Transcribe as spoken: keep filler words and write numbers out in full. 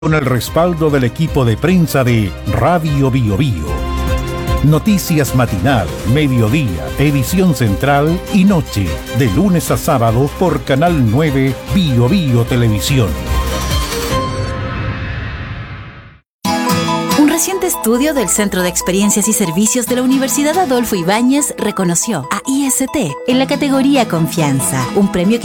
Con el respaldo del equipo de prensa de Radio Bio Bio. Noticias matinal, mediodía, edición central y noche, de lunes a sábado por Canal nueve Bio Bio Televisión. Un reciente estudio del Centro de Experiencias y Servicios de la Universidad Adolfo Ibáñez reconoció a I S T en la categoría Confianza, un premio que